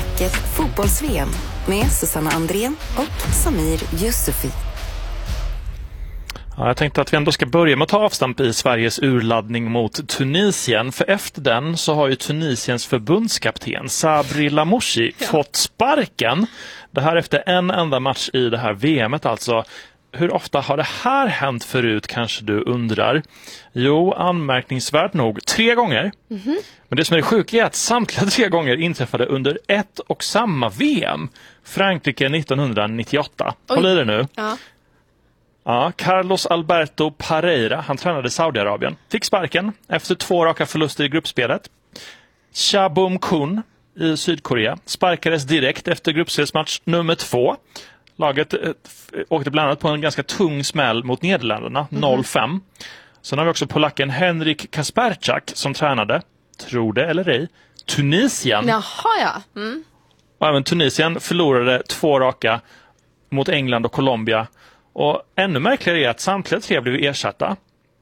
Snacket fotbolls-VM med Susanna Andrén och Samir Yusufi. Ja, jag tänkte att vi ändå ska börja med att ta avstamp i Sveriges urladdning mot Tunisien. För efter den så har ju Tunisiens förbundskapten Sabri Lamouchi fått sparken. Det här efter en enda match i det här VMet alltså. Hur ofta har det här hänt förut, kanske du undrar? Jo, anmärkningsvärt nog 3 gånger. Men det som är sjukt är att samtliga 3 gånger inträffade under ett och samma VM. Frankrike 1998. Håll i det nu. Ja, Carlos Alberto Parreira, han tränade Saudiarabien. Fick sparken efter 2 raka förluster i gruppspelet. Cha Bum-kun i Sydkorea sparkades direkt efter gruppspelsmatch nummer 2. Laget åkte bland annat på en ganska tung smäll mot Nederländerna, 0-5. Sen har vi också polacken Henrik Kasperczak som tränade, tror det eller ej, Tunisien. Jaha, ja. Och även Tunisien förlorade 2 raka mot England och Colombia. Och ännu märkligare är att samtliga 3 blev ersatta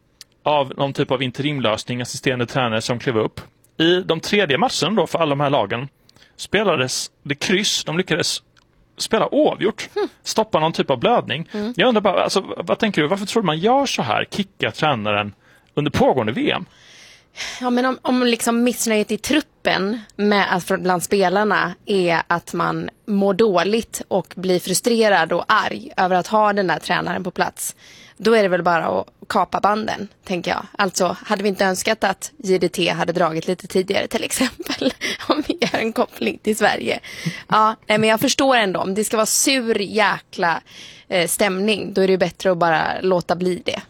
av någon typ av interimlösning, assisterande tränare som klev upp. I de tredje matcherna då för alla de här lagen spelades det kryss, de lyckades spela oavgjort, stoppa någon typ av blödning. Jag undrar bara, alltså, vad tänker du, varför tror man gör så här, kicka tränaren under pågående VM? Ja, men om liksom missnöjet i truppen med att bland spelarna är att man mår dåligt och blir frustrerad och arg över att ha den där tränaren på plats, då är det väl bara att kapa banden, tänker jag. Alltså, hade vi inte önskat att JDT hade dragit lite tidigare till exempel, om vi gör en koppling till Sverige. Ja, men jag förstår ändå, om det ska vara sur jäkla stämning, då är det bättre att bara låta bli det.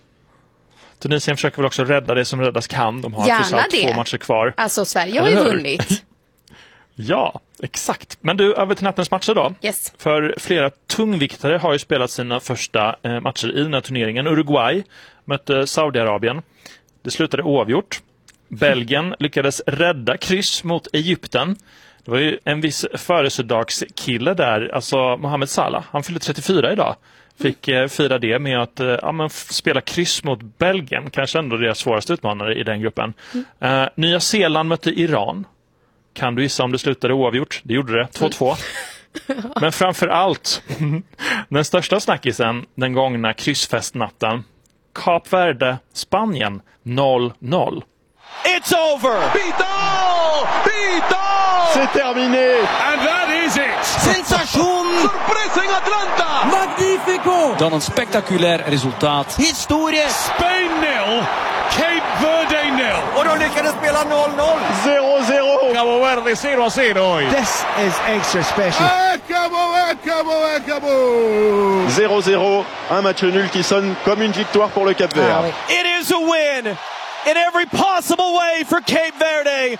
Tunisien försöker väl också rädda det som räddas kan. De har gärna det. 2 matcher kvar. Alltså, Sverige har ju vunnit. Ja, exakt. Men du, över till nattens matcher då. Yes. För flera tungviktare har ju spelat sina första matcher i den här turneringen. Uruguay mötte Saudiarabien. Det slutade oavgjort. Belgien lyckades rädda kryss mot Egypten. Det var ju en viss födelsedagskille där, alltså Mohamed Salah. Han fyllde 34 idag. Fick fira det med att spela kryss mot Belgien. Kanske ändå deras svåraste utmanare i den gruppen. Nya Zeeland mötte Iran. Kan du gissa om det slutade oavgjort? Det gjorde det, 2-2. Men framför allt, den största snackisen den gångna kryssfestnatten. Kap Verde, Spanien, 0-0. It's over! Vidal! Vidal! C'est terminé! And that is it! Sensation! Surprising Atlanta! Magnifico! Dan een spectaculair resultaat. Historie! Spain 0, Cape Verde 0. Och de lyckades spela 0-0. 0-0! Cabo Verde 0-0. This is extra special. Acabou! 0-0, un match nul qui sonne comme une victoire pour le Cap Vert. It is a win in every possible way for Cape Verde.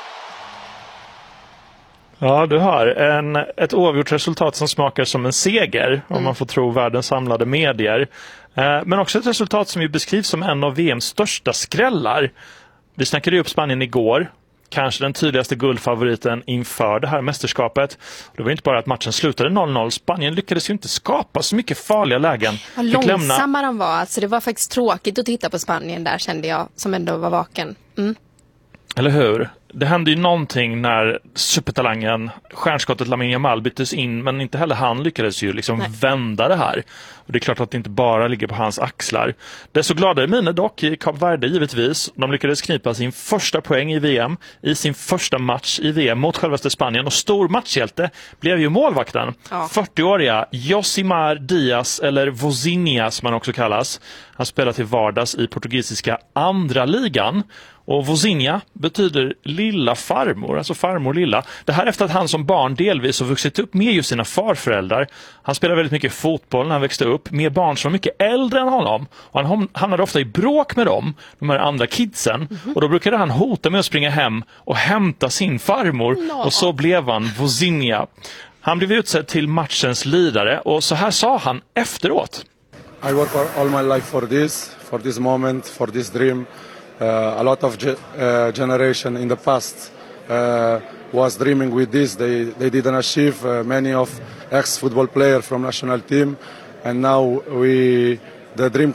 Ja, du har ett oavgjort resultat som smakar som en seger, om man får tro världens samlade medier. Men också ett resultat som ju beskrivs som en av VMs största skrällar. Vi snackade ju upp Spanien igår. Kanske den tydligaste guldfavoriten inför det här mästerskapet. Det var inte bara att matchen slutade 0-0. Spanien lyckades ju inte skapa så mycket farliga lägen. Vad långsamma de var. Alltså, det var faktiskt tråkigt att titta på Spanien där, kände jag, som ändå var vaken. Eller hur? Det hände ju någonting när supertalangen, stjärnskottet Lamine Yamal byttes in, men inte heller han lyckades ju vända det här. Och det är klart att det inte bara ligger på hans axlar. Det är så gladare miner dock i Kap Verde givetvis. De lyckades knipa sin första poäng i VM i sin första match i VM mot självaste Spanien. Och stor matchhjälte blev ju målvakten. 40-åriga Josimar Diaz, eller Vozinha som han också kallas. Han spelar till vardags i portugisiska andra ligan. Och Vozinha betyder lilla farmor, alltså farmor lilla. Det här efter att han som barn delvis har vuxit upp med just sina farföräldrar. Han spelade väldigt mycket fotboll när han växte upp med barn som var mycket äldre än honom. Och han hamnade ofta i bråk med dem, de här andra kidsen. Och då brukade han hota med att springa hem och hämta sin farmor. Och så blev han Vozinha. Han blev utsedd till matchens ledare och så här sa han efteråt. I work all my life for this moment, for this dream. A lot of generation in the past was dreaming with this. They didn't achieve. Many of ex-football players from national team, and now the dream